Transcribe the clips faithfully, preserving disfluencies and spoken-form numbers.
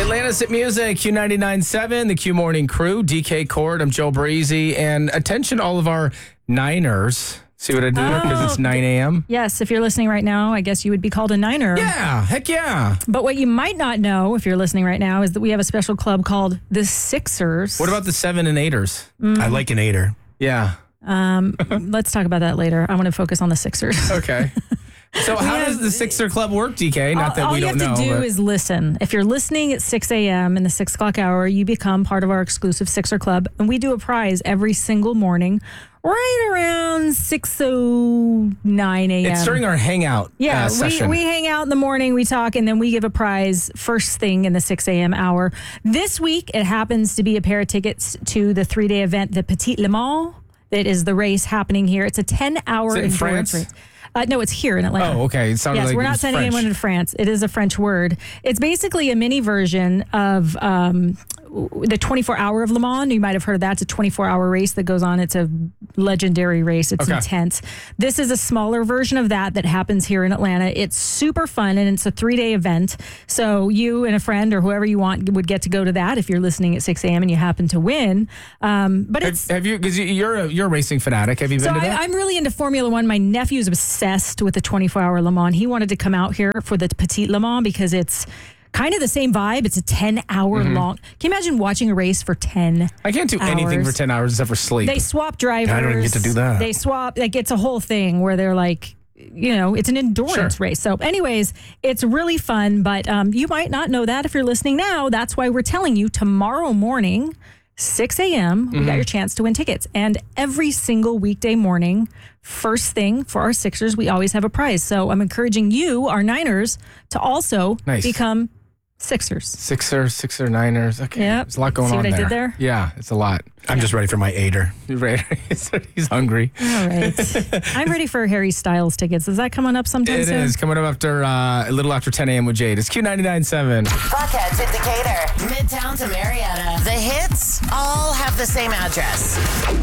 Atlanta's Hit Music, Q ninety-nine point seven, the Q Morning Crew, D K Cord, I'm Joe Breezy, and attention all of our Niners. See what I did there? Because it's nine a.m. Yes, if you're listening right now, I guess you would be called a Niner. Yeah, heck yeah. But what you might not know, if you're listening right now, is that we have a special club called the Sixers. What about the seven and eighters? Mm. I like an eighter. Yeah. Um, let's talk about that later. I want to focus on the Sixers. Okay. So how have, does the Sixer Club work, D K? Not all, that we don't know. All you have to do but... is listen. If you're listening at six a.m. in the six o'clock hour, you become part of our exclusive Sixer Club. And we do a prize every single morning, right around six oh nine a.m. It's during our hangout Yeah, uh, session. we, we hang out in the morning, we talk, and then we give a prize first thing in the six a.m. hour. This week, it happens to be a pair of tickets to the three-day event, the Petit Le Mans. That is the race happening here. It's a ten-hour Is it in endurance France? race. Uh, no, it's here in Atlanta. Oh, okay. It sounded yes, like we're it not was sending French. anyone to France. It is a French word. It's basically a mini version of um, the twenty-four hour of Le Mans. You might have heard of that. It's a twenty-four hour race that goes on. It's a legendary race. It's Okay. intense. This is a smaller version of that that happens here in Atlanta. It's super fun, and it's a three-day event. So you and a friend or whoever you want would get to go to that if you're listening at six a.m. and you happen to win. Um, but Have, it's... have you, because you're a, you're a racing fanatic. Have you been So to that? I, I'm really into Formula One. My nephew is obsessed with the twenty-four hour Le Mans. He wanted to come out here for the Petit Le Mans because it's kind of the same vibe. It's a ten hour Mm-hmm. long. Can you imagine watching a race for ten I can't do anything hours? for ten hours except for sleep. They swap drivers. I don't even get to do that. They swap, like, it's a whole thing where they're like, you know, it's an endurance Sure. race. So anyways, it's really fun, but um, you might not know that if you're listening now. That's why we're telling you tomorrow morning, six a.m., we got your chance to win tickets. And every single weekday morning, first thing for our Sixers, we always have a prize. So I'm encouraging you, our Niners, to also Nice. become Sixers. Sixer, Sixer, Niners. Okay. Yep. There's a lot going See on what I there. did there? Yeah, it's a lot. I'm just ready for my eighter. You're right. He's hungry. All right. I'm ready for Harry Styles tickets. Is that coming up sometime It soon? is coming up after uh, a little after ten a.m. with Jade. It's Q ninety-nine point seven. Buckhead to Decatur, Midtown to Marietta. The hits all have the same address.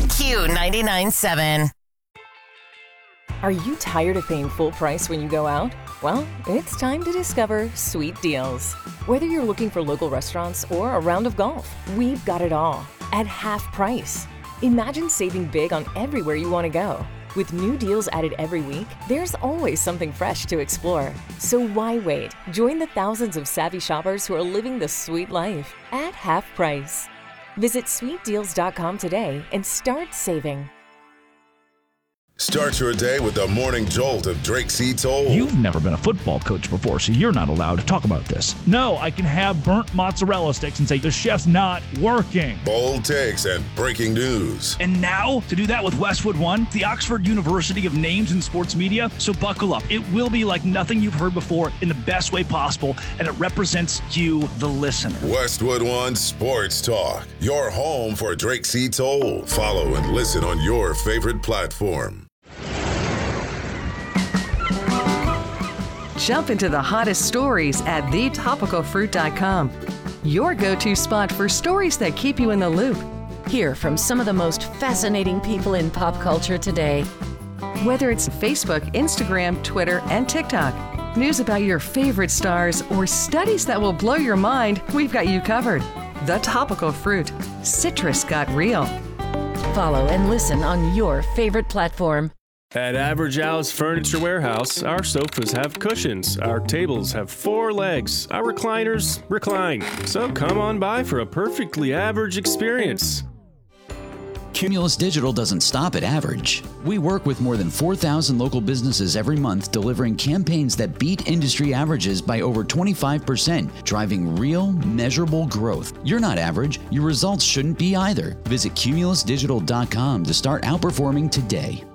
Q ninety-nine point seven. Are you tired of paying full price when you go out? Well, it's time to discover Sweet Deals. Whether you're looking for local restaurants or a round of golf, we've got it all at half price. Imagine saving big on everywhere you want to go. With new deals added every week, there's always something fresh to explore. So why wait? Join the thousands of savvy shoppers who are living the sweet life at half price. Visit sweet deals dot com today and start saving. Start your day with the morning jolt of Drake C. Toll. You've never been a football coach before, so you're not allowed to talk about this. No, I can have burnt mozzarella sticks and say the chef's not working. Bold takes and breaking news. And now, to do that with Westwood One, the Oxford University of Names in Sports Media, so buckle up. It will be like nothing you've heard before in the best way possible, and it represents you, the listener. Westwood One Sports Talk, your home for Drake C. Toll. Follow and listen on your favorite platform. Jump into the hottest stories at the topical fruit dot com. Your go-to spot for stories that keep you in the loop. Hear from some of the most fascinating people in pop culture today. Whether it's Facebook, Instagram, Twitter, and TikTok, news about your favorite stars, or studies that will blow your mind, we've got you covered. The Topical Fruit. Citrus got real. Follow and listen on your favorite platform. At Average House Furniture Warehouse, our sofas have cushions, our tables have four legs, our recliners recline. So come on by for a perfectly average experience. Cumulus Digital doesn't stop at average. We work with more than four thousand local businesses every month, delivering campaigns that beat industry averages by over twenty-five percent, driving real, measurable growth. You're not average. Your results shouldn't be either. Visit cumulus digital dot com to start outperforming today.